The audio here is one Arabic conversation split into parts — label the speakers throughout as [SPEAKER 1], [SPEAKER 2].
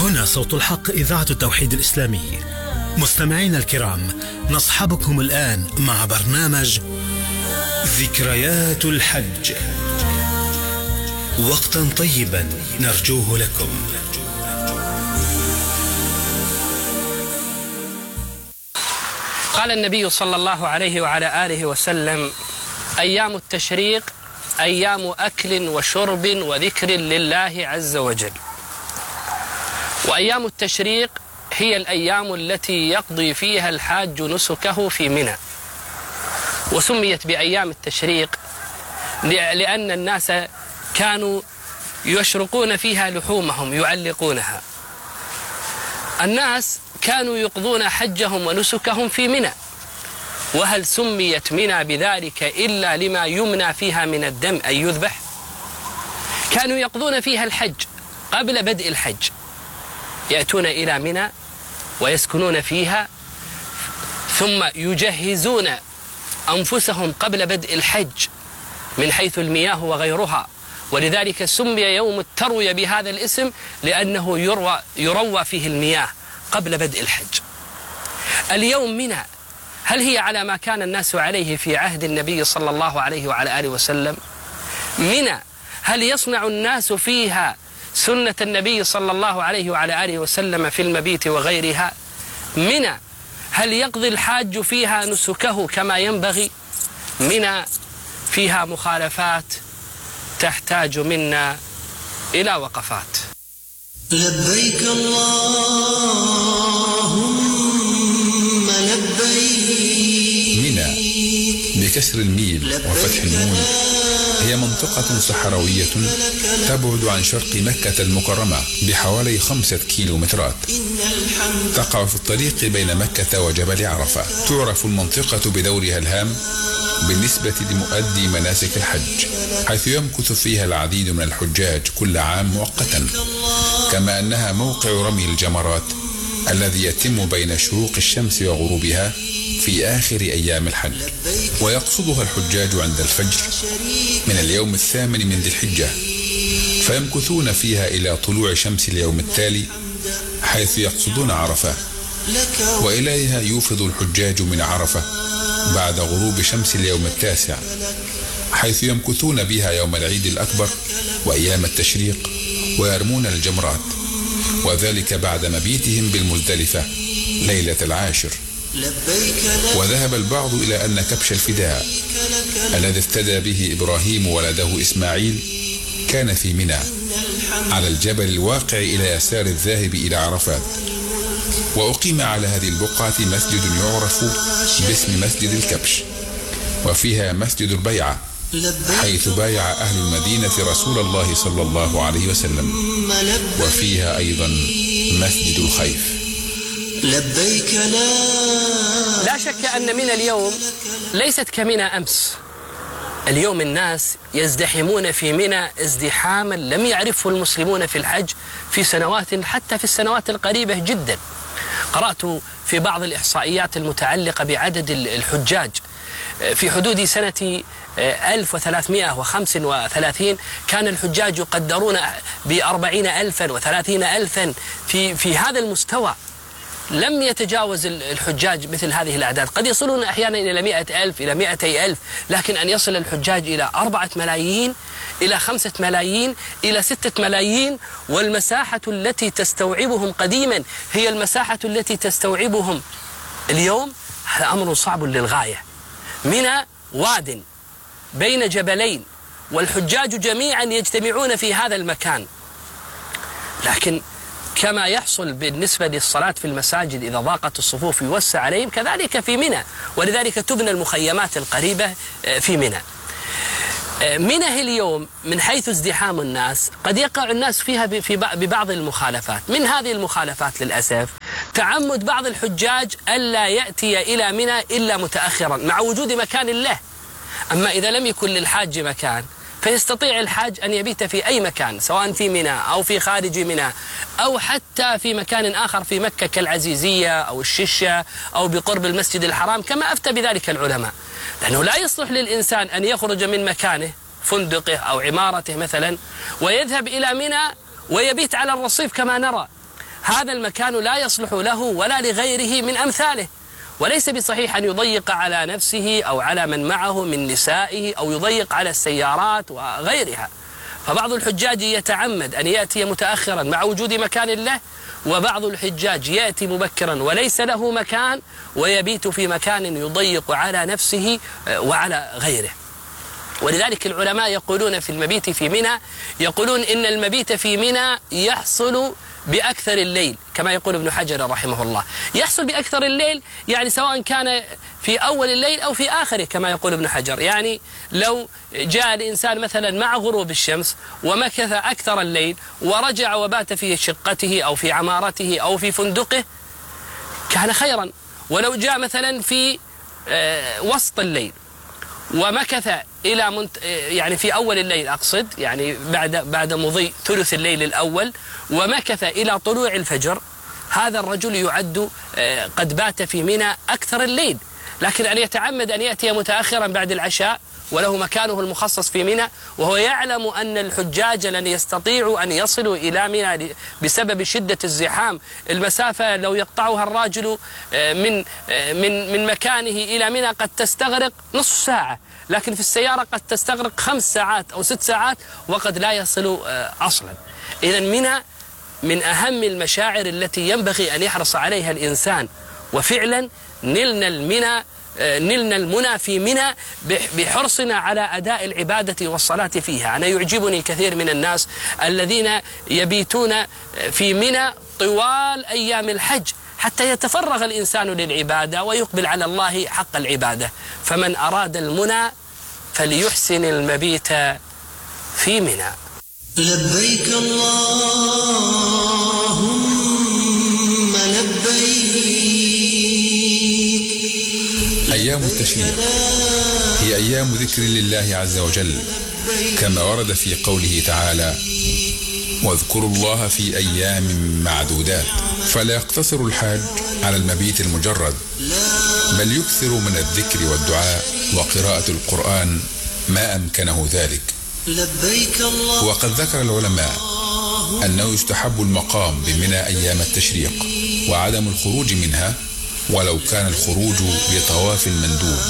[SPEAKER 1] هنا صوت الحق إذاعة التوحيد الإسلامي. مستمعينا الكرام، نصحبكم الآن مع برنامج ذكريات الحج، وقتا طيبا نرجوه لكم.
[SPEAKER 2] قال النبي صلى الله عليه وعلى آله وسلم: أيام التشريق أيام أكل وشرب وذكر لله عز وجل. وأيام التشريق هي الأيام التي يقضي فيها الحاج نسكه في منى، وسميت بأيام التشريق لأن الناس كانوا يشرقون فيها لحومهم يعلقونها. الناس كانوا يقضون حجهم ونسكهم في منى، وهل سميت منى بذلك إلا لما يمنى فيها من الدم أي يذبح؟ كانوا يقضون فيها الحج قبل بدء الحج، يأتون إلى منى ويسكنون فيها، ثم يجهزون أنفسهم قبل بدء الحج من حيث المياه وغيرها، ولذلك سمي يوم التروية بهذا الاسم لأنه يروى فيه المياه قبل بدء الحج. اليوم منى هل هي على ما كان الناس عليه في عهد النبي صلى الله عليه وعلى آله وسلم؟ منى هل يصنع الناس فيها سنة النبي صلى الله عليه وعلى آله وسلم في المبيت وغيرها؟ منى هل يقضي الحاج فيها نسكه كما ينبغي؟ منى فيها مخالفات تحتاج منا إلى وقفات.
[SPEAKER 3] لبيك اللهم لبيك.
[SPEAKER 4] منى بكسر الميم وفتح النون هي منطقة صحراوية تبعد عن شرق مكة المكرمة بحوالي 5 كيلومترات، تقع في الطريق بين مكة وجبل عرفة. تعرف المنطقة بدورها الهام بالنسبة لمؤدي مناسك الحج، حيث يمكث فيها العديد من الحجاج كل عام مؤقتا، كما أنها موقع رمي الجمرات الذي يتم بين شروق الشمس وغروبها في آخر أيام الحج، ويقصدها الحجاج عند الفجر من اليوم 8 من ذي الحجة، فيمكثون فيها إلى طلوع شمس اليوم التالي حيث يقصدون عرفة، وإليها يوفض الحجاج من عرفة بعد غروب شمس اليوم 9 حيث يمكثون بها يوم العيد الأكبر وأيام التشريق ويرمون الجمرات، وذلك بعد مبيتهم بالمزدلفة ليلة 10. وذهب البعض إلى أن كبش الفداء الذي افتدى به إبراهيم ولده إسماعيل كان في منى على الجبل الواقع إلى يسار الذاهب إلى عرفات. وأقيم على هذه البقعة مسجد يعرف باسم مسجد الكبش، وفيها مسجد البيعة حيث بايع أهل المدينة رسول الله صلى الله عليه وسلم، وفيها أيضا مسجد الخيف.
[SPEAKER 3] لبيك
[SPEAKER 2] لا شك أن منى اليوم ليست كمنى أمس. اليوم الناس يزدحمون في منى ازدحاما لم يعرفه المسلمون في الحج في سنوات، حتى في السنوات القريبة جدا. قرأت في بعض الإحصائيات المتعلقة بعدد الحجاج في حدود سنة 1335 كان الحجاج يقدرون ب40,000 و30,000 في هذا المستوى. لم يتجاوز الحجاج مثل هذه الأعداد، قد يصلون أحيانا إلى 100,000 إلى 200,000، لكن أن يصل الحجاج إلى 4 ملايين إلى 5 ملايين إلى 6 ملايين، والمساحة التي تستوعبهم قديما هي المساحة التي تستوعبهم اليوم، هذا أمر صعب للغاية. منى واد بين جبلين، والحجاج جميعا يجتمعون في هذا المكان، لكن كما يحصل بالنسبة للصلاة في المساجد إذا ضاقت الصفوف يوسع عليهم، كذلك في منى، ولذلك تبنى المخيمات القريبة في منى. منى اليوم من حيث ازدحام الناس قد يقع الناس فيها ببعض المخالفات. من هذه المخالفات للأسف تعمد بعض الحجاج ألا يأتي إلى منى إلا متأخرا مع وجود مكان له. أما إذا لم يكن للحاج مكان فيستطيع الحاج أن يبيت في أي مكان، سواء في منى أو في خارج منى أو حتى في مكان آخر في مكة كالعزيزية أو الششة أو بقرب المسجد الحرام، كما أفتى بذلك العلماء، لأنه لا يصلح للإنسان أن يخرج من مكانه فندقه أو عمارته مثلا ويذهب إلى منى ويبيت على الرصيف كما نرى. هذا المكان لا يصلح له ولا لغيره من أمثاله، وليس بصحيح أن يضيق على نفسه أو على من معه من نسائه أو يضيق على السيارات وغيرها. فبعض الحجاج يتعمد أن يأتي متأخرا مع وجود مكان له، وبعض الحجاج يأتي مبكرا وليس له مكان ويبيت في مكان يضيق على نفسه وعلى غيره. ولذلك العلماء يقولون في المبيت في منى، يقولون إن المبيت في منى يحصل بأكثر الليل، كما يقول ابن حجر رحمه الله، يحصل بأكثر الليل يعني سواء كان في أول الليل أو في آخره كما يقول ابن حجر. يعني لو جاء الإنسان مثلا مع غروب الشمس ومكث أكثر الليل ورجع وبات في شقته أو في عمارته أو في فندقه كان خيرا. ولو جاء مثلا في وسط الليل ومكث إلى يعني في أول الليل أقصد، يعني بعد مضي ثلث الليل الأول ومكث إلى طلوع الفجر، هذا الرجل يعد قد بات في منى أكثر الليل. لكن أن يتعمد أن يأتي متأخرا بعد العشاء وله مكانه المخصص في منى وهو يعلم أن الحجاج لن يستطيعوا أن يصلوا إلى منى بسبب شدة الزحام، المسافة لو يقطعها الراجل من مكانه إلى منى قد تستغرق نصف ساعة، لكن في السيارة قد تستغرق 5 ساعات أو 6 ساعات وقد لا يصل أصلا. إذن منى من أهم المشاعر التي ينبغي أن يحرص عليها الإنسان، وفعلا نلنا المنى في منى بحرصنا على أداء العبادة والصلاة فيها. أنا يعجبني كثير من الناس الذين يبيتون في منى طوال أيام الحج حتى يتفرغ الإنسان للعبادة ويقبل على الله حق العبادة. فمن أراد المنى فليحسن المبيت في منى.
[SPEAKER 3] لبيك اللهم لبيك.
[SPEAKER 4] أيام التشريق هي أيام ذكر لله عز وجل، كما ورد في قوله تعالى: واذكروا الله في أيام معدودات. فلا يقتصر الحاج على المبيت المجرد، بل يكثر من الذكر والدعاء وقراءة القرآن ما أمكنه ذلك. وقد ذكر العلماء أنه يستحب المقام بمنى أيام التشريق وعدم الخروج منها، ولو كان الخروج بطواف مندوب.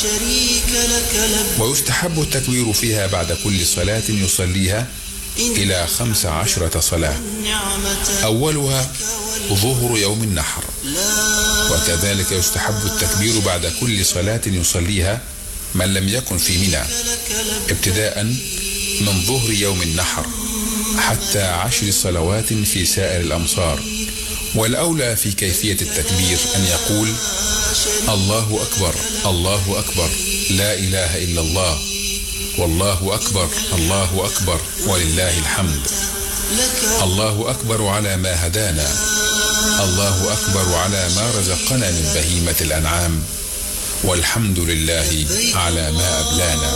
[SPEAKER 4] ويستحب التكبير فيها بعد كل صلاة يصليها إلى 15 صلاة، أولها ظهر يوم النحر. وكذلك يستحب التكبير بعد كل صلاة يصليها من لم يكن في منى، ابتداء من ظهر يوم النحر حتى 10 صلوات في سائر الأمصار. والأولى في كيفية التكبير أن يقول: الله أكبر الله أكبر لا إله إلا الله، والله أكبر الله أكبر ولله الحمد، الله أكبر على ما هدانا، الله أكبر على ما رزقنا من بهيمة الأنعام، والحمد لله على ما أبلانا.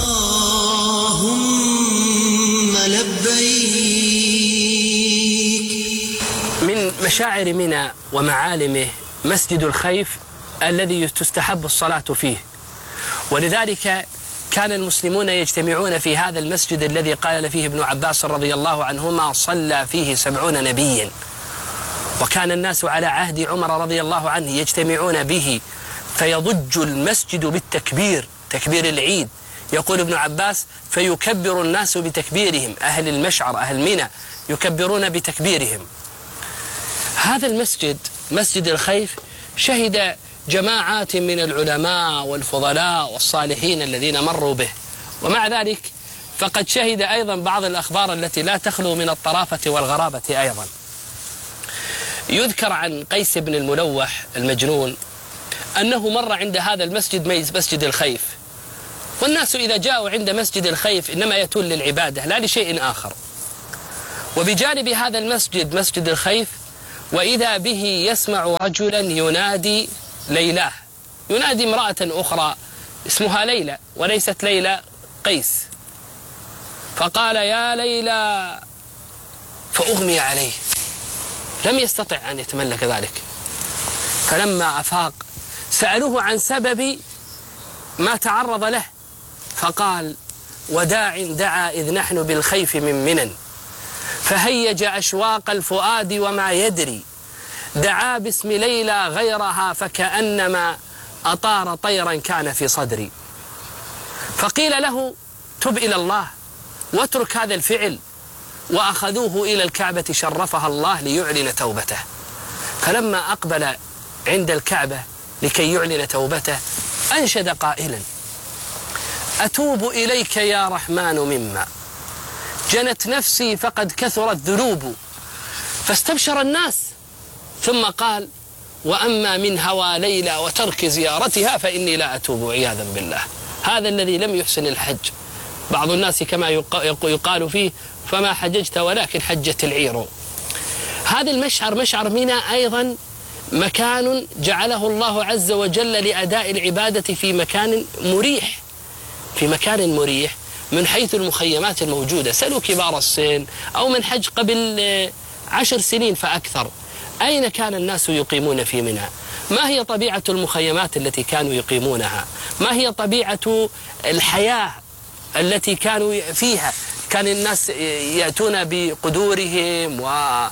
[SPEAKER 3] اللهم لبيك.
[SPEAKER 2] من مشاعر منى ومعالمه مسجد الخيف الذي تستحب الصلاة فيه، ولذلك كان المسلمون يجتمعون في هذا المسجد الذي قال فيه ابن عباس رضي الله عنهما: صلى فيه 70 نبيا. وكان الناس على عهد عمر رضي الله عنه يجتمعون به فيضج المسجد بالتكبير، تكبير العيد. يقول ابن عباس: فيكبر الناس بتكبيرهم، أهل المشعر أهل منى يكبرون بتكبيرهم. هذا المسجد مسجد الخيف شهد جماعات من العلماء والفضلاء والصالحين الذين مروا به، ومع ذلك فقد شهد أيضا بعض الأخبار التي لا تخلو من الطرافة والغرابة أيضا. يذكر عن قيس بن الملوح المجنون أنه مر عند هذا المسجد، مسجد الخيف، والناس إذا جاءوا عند مسجد الخيف إنما يأتون للعبادة لا لشيء آخر. وبجانب هذا المسجد مسجد الخيف وإذا به يسمع رجلا ينادي ليلاه، ينادي امرأة أخرى اسمها ليلى وليست ليلى قيس، فقال: يا ليلى، فأغمي عليه، لم يستطع أن يتملك ذلك. فلما أفاق سألوه عن سبب ما تعرض له، فقال: وداع دعا إذ نحن بالخيف من منن، فهيج أشواق الفؤاد وما يدري، دعا باسم ليلى غيرها فكأنما أطار طيرا كان في صدري. فقيل له تب إلى الله واترك هذا الفعل، وأخذوه إلى الكعبة شرفها الله ليعلن توبته. فلما أقبل عند الكعبة لكي يعلن توبته أنشد قائلا: أتوب إليك يا رحمن مما جنت نفسي فقد كثرت ذنوب. فاستبشر الناس ثم قال: وأما من هوى ليلى وترك زيارتها فإني لا أتوب عياذا بالله. هذا الذي لم يحسن الحج. بعض الناس كما يقال فيه: فما حججت ولكن حجت العير. هذا المشعر مشعر منى أيضا مكان جعله الله عز وجل لأداء العبادة في مكان مريح، في مكان مريح من حيث المخيمات الموجودة. سألوا كبار السن أو من حج قبل 10 سنين فأكثر، أين كان الناس يقيمون في منى؟ ما هي طبيعة المخيمات التي كانوا يقيمونها؟ ما هي طبيعة الحياة التي كانوا فيها؟ كان الناس يأتون بقدورهم وما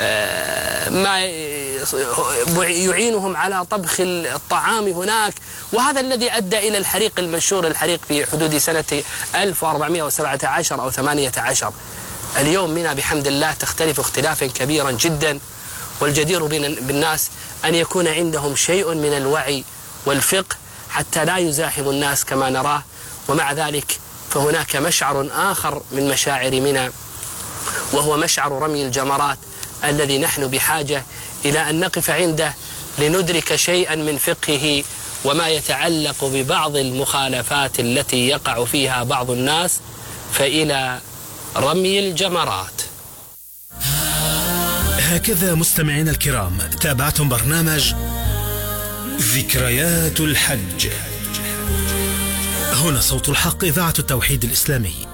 [SPEAKER 2] يعينهم على طبخ الطعام هناك، وهذا الذي أدى إلى الحريق المشهور، الحريق في حدود سنة 1417 أو 18. اليوم منى بحمد الله تختلف اختلافا كبيرا جدا، والجدير بالناس أن يكون عندهم شيء من الوعي والفقه حتى لا يزاحم الناس كما نراه. ومع ذلك فهناك مشعر آخر من مشاعر منى، وهو مشعر رمي الجمرات، الذي نحن بحاجة إلى أن نقف عنده لندرك شيئا من فقهه وما يتعلق ببعض المخالفات التي يقع فيها بعض الناس. فإلى رمي الجمرات.
[SPEAKER 1] هكذا مستمعينا الكرام تابعتم برنامج ذكريات الحج. هنا صوت الحق، إذاعة التوحيد الإسلامي.